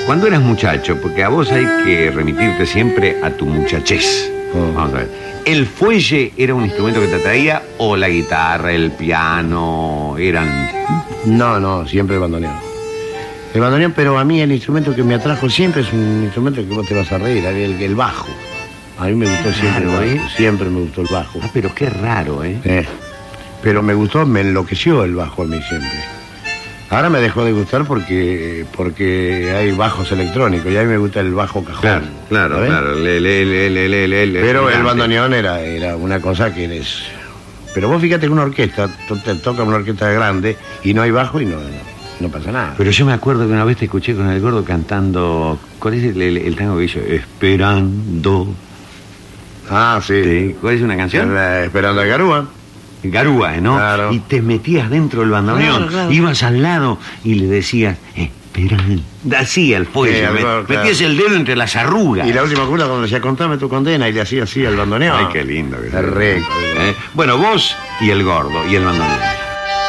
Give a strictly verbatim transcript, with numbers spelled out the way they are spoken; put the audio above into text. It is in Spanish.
cuando eras muchacho, porque a vos hay que remitirte siempre a tu muchachez. Oh. Vamos a ver. ¿El fuelle era un instrumento que te atraía o la guitarra, el piano, eran...? No, no, siempre el bandoneón. El bandoneón, pero a mí el instrumento que me atrajo siempre es un instrumento que vos te vas a reír, el, el bajo. A mí me gustó siempre Claro, el bajo, ¿eh? siempre me gustó el bajo. Ah, pero qué raro, ¿eh? Eh, pero me gustó, me enloqueció el bajo a mí siempre. Ahora me dejó de gustar porque porque hay bajos electrónicos y a mí me gusta el bajo cajón. Claro, claro, ¿sabes? claro. Le, le, le, le, le, le, le, Pero el gigante. bandoneón era, era una cosa que eres... Pero vos fíjate que una orquesta, tú te toca una orquesta grande y no hay bajo y no, no, no pasa nada. Pero yo me acuerdo que una vez te escuché con el gordo cantando... ¿Cuál es el, el, el tango que hizo? Esperando... Ah, sí. Sí, ¿cuál es una canción? Eh, Esperando a Garúa. Garúa, ¿no? Claro. Y te metías dentro del bandoneón, Claro, claro. ibas al lado y le decías, espera, así al fuelle, Sí, met- algo, claro. metías el dedo entre las arrugas. Y la última curva cuando decía, contame tu condena, y le hacía así al bandoneón. Ay, qué lindo que Qué rico. ¿Eh? Bueno, vos y el gordo y el bandoneón.